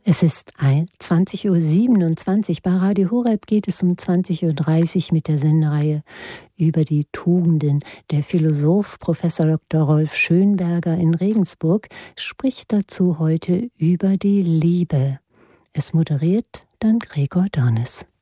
Es ist 20:27 Uhr. Bei Radio Horeb geht es um 20:30 Uhr mit der Sendereihe über die Tugenden. Der Philosoph Prof. Dr. Rolf Schönberger in Regensburg spricht dazu heute über die Liebe. Es moderiert dann Gregor Dornis.